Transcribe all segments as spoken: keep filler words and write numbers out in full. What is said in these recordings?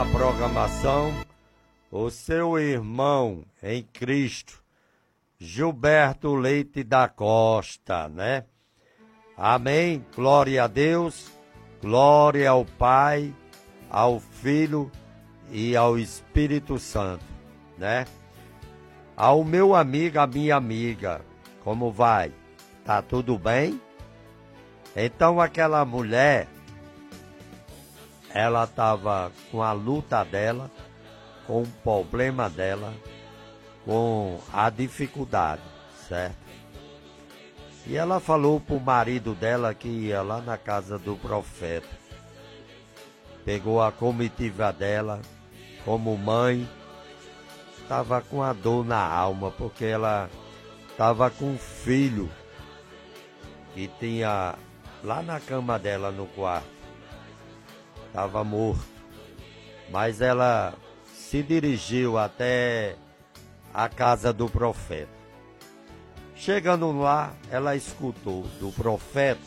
A programação, o seu irmão em Cristo, Gilberto Leite da Costa, né? Amém, glória a Deus, glória ao Pai, ao Filho e ao Espírito Santo, né? Ao meu amigo, a minha amiga, como vai? Tá tudo bem? Então aquela mulher, ela estava com a luta dela, com o problema dela, com a dificuldade, certo? E ela falou para o marido dela que ia lá na casa do profeta. Pegou a comitiva dela, como mãe, estava com a dor na alma, porque ela estava com um filho que tinha lá na cama dela no quarto. Estava morto. Mas ela se dirigiu até a casa do profeta. Chegando lá, ela escutou do profeta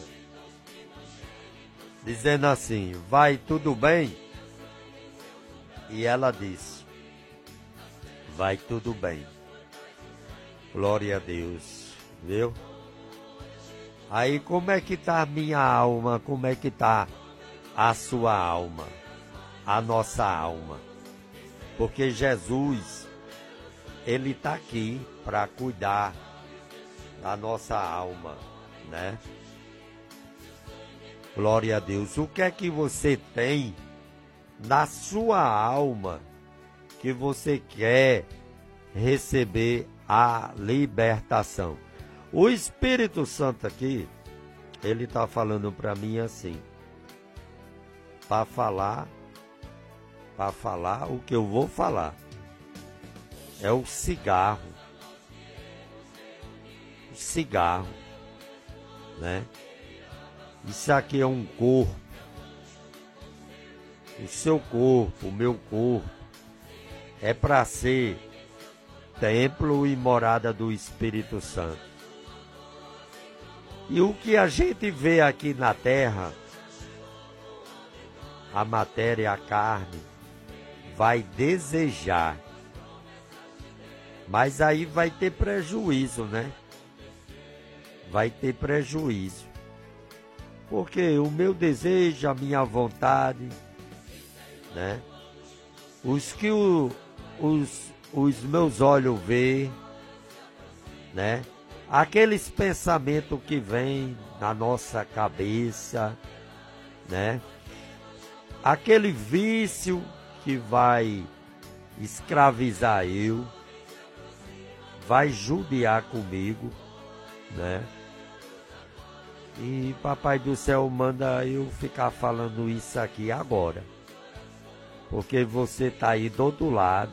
dizendo assim: vai tudo bem? E ela disse: vai tudo bem. Glória a Deus, viu? Aí como é que tá a minha alma? Como é que tá a sua alma? A nossa alma? Porque Jesus, Ele está aqui para cuidar da nossa alma, né? Glória a Deus. O que é que você tem na sua alma que você quer receber a libertação? O Espírito Santo aqui, ele está falando para mim assim, para falar, para falar o que eu vou falar. É o cigarro. O cigarro, né? Isso aqui é um corpo. O seu corpo, o meu corpo, é para ser templo e morada do Espírito Santo. E o que a gente vê aqui na terra, a matéria, a carne, vai desejar. Mas aí vai ter prejuízo, né? Vai ter prejuízo. Porque o meu desejo, a minha vontade, né? Os que o, os, os meus olhos vê, né? Aqueles pensamentos que vêm na nossa cabeça, né? Aquele vício que vai escravizar eu, vai judiar comigo, né? E Papai do Céu manda eu ficar falando isso aqui agora, porque você está aí do outro lado.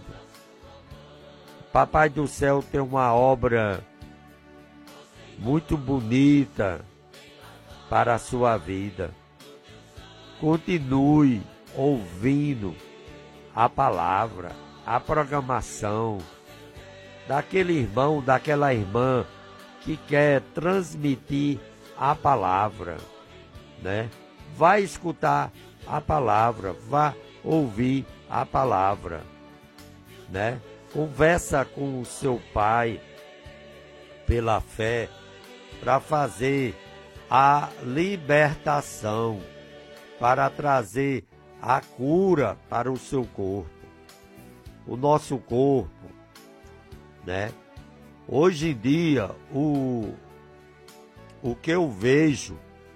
Papai do Céu tem uma obra muito bonita para a sua vida. Continue ouvindo a palavra, a programação daquele irmão, daquela irmã que quer transmitir a palavra, né? Vai escutar a palavra, vá ouvir a palavra, né? Conversa com o seu pai pela fé para fazer a libertação, para trazer a cura para o seu corpo. O nosso corpo, né? Hoje em dia, o, o que eu vejo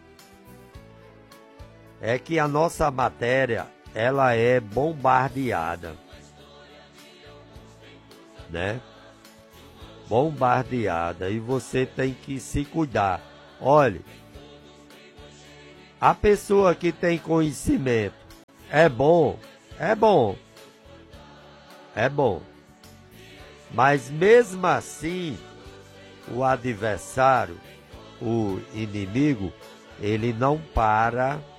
é que a nossa matéria, ela é bombardeada, né? Bombardeada, e você tem que se cuidar. Olhe, a pessoa que tem conhecimento é bom, é bom, é bom. Mas mesmo assim, o adversário, o inimigo, ele não para